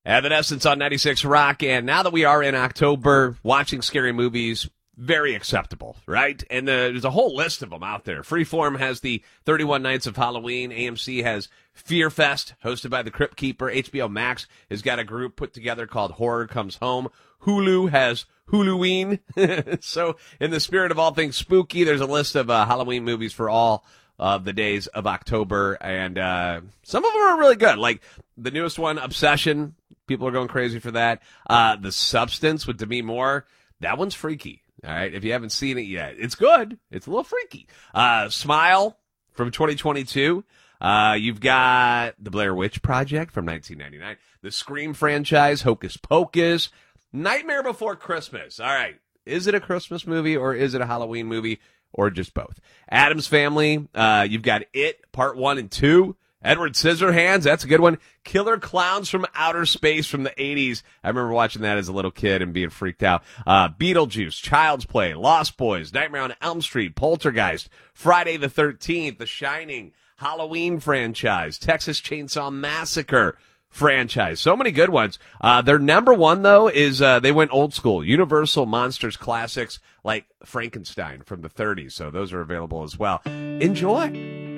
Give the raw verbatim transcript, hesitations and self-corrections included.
Evanescence on ninety-six Rock, and now that we are in October, watching scary movies, very acceptable, right? And uh, there's a whole list of them out there. Freeform has the thirty-one Nights of Halloween. A M C has Fear Fest, hosted by the Crypt Keeper. H B O Max has got a group put together called Horror Comes Home. Hulu has Huluween. So in the spirit of all things spooky, there's a list of uh, Halloween movies for all of the days of October, and uh, some of them are really good. Like the newest one, Obsession. People are going crazy for that. Uh, The Substance with Demi Moore. That one's freaky. All right, if you haven't seen it yet, it's good. It's a little freaky. Uh, Smile from twenty twenty-two. Uh, you've got The Blair Witch Project from nineteen ninety-nine. The Scream franchise, Hocus Pocus. Nightmare Before Christmas. All right, is it a Christmas movie or is it a Halloween movie or just both? Addams Family. Uh, you've got It Part One and Two. Edward Scissorhands, that's a good one. Killer Clowns from Outer Space from the eighties. I remember watching that as a little kid and being freaked out. Uh, Beetlejuice, Child's Play, Lost Boys, Nightmare on Elm Street, Poltergeist, Friday the thirteenth, The Shining, Halloween franchise, Texas Chainsaw Massacre franchise. So many good ones. Uh, their number one, though, is uh, they went old school. Universal Monsters classics like Frankenstein from the thirties. So those are available as well. Enjoy.